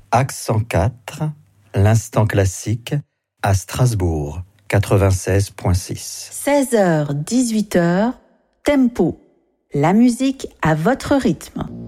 Axe 104, l'instant classique, à Strasbourg, 96.6. 16h, 18h, tempo. La musique à votre rythme.